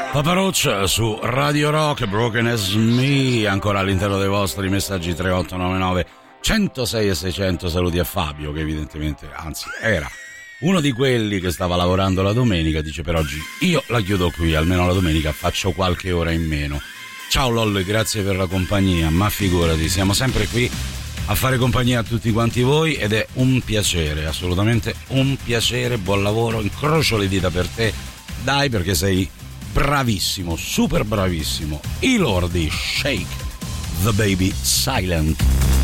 Paparuccia su Radio Rock, Broken as Me, ancora all'interno dei vostri messaggi 3899 106 e 600. Saluti a Fabio che evidentemente, anzi era uno di quelli che stava lavorando la domenica, dice per oggi io la chiudo qui, almeno la domenica faccio qualche ora in meno. Ciao Lollo, grazie per la compagnia, ma figurati, siamo sempre qui a fare compagnia a tutti quanti voi ed è un piacere, assolutamente un piacere, buon lavoro, incrocio le dita per te, dai, perché sei bravissimo, super bravissimo. I lordi, Shake the Baby Silent.